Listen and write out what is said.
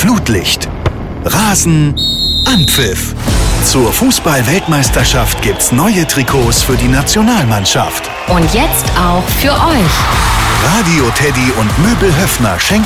Flutlicht. Rasen, Anpfiff. Zur Fußball-Weltmeisterschaft gibt's neue Trikots für die Nationalmannschaft. Und jetzt auch für euch. Radio Teddy und Möbel Höffner schenken